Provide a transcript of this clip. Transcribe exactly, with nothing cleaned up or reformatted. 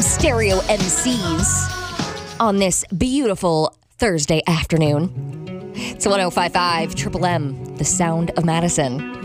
stereo M Cs on this beautiful Thursday afternoon. It's one oh five point five Triple M, the sound of Madison.